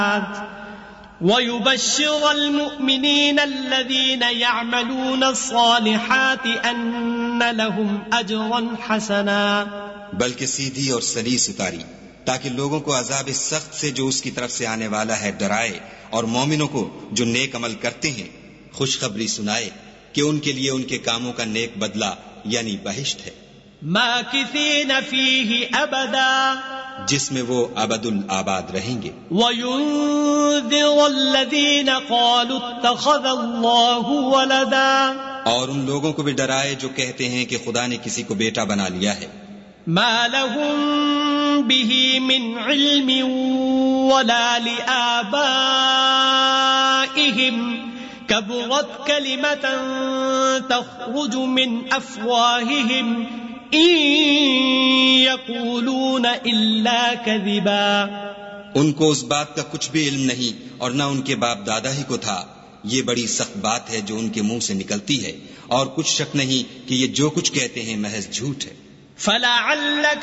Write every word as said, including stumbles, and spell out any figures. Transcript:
وَيُبَشِّرَ الْمُؤْمِنِينَ الَّذِينَ يَعْمَلُونَ الصَّالِحَاتِ أَنَّ لَهُمْ أَجْرًا حَسَنًا، بلکہ سیدھی اور سلیس اتاری تاکہ لوگوں کو عذاب سخت سے جو اس کی طرف سے آنے والا ہے ڈرائے، اور مومنوں کو جو نیک عمل کرتے ہیں خوشخبری سنائے کہ ان کے لیے ان کے کاموں کا نیک بدلہ یعنی بہشت ہے، ماکثین فیہ ابدا، جس میں وہ ابد الآباد رہیں گے، وَيُنذِرَ الَّذِينَ قَالُوا اتَّخَذَ اللَّهُ وَلَدًا، اور ان لوگوں کو بھی ڈرائے جو کہتے ہیں کہ خدا نے کسی کو بیٹا بنا لیا ہے، ما لهم به من علم ولا لآبائهم كبرت كلمة تخرج من أفواههم إن يقولون إلا كذبا، ان کو اس بات کا کچھ بھی علم نہیں اور نہ ان کے باپ دادا ہی کو تھا، یہ بڑی سخت بات ہے جو ان کے منہ سے نکلتی ہے، اور کچھ شک نہیں کہ یہ جو کچھ کہتے ہیں محض جھوٹ ہے۔ فَلَعَلَّكَ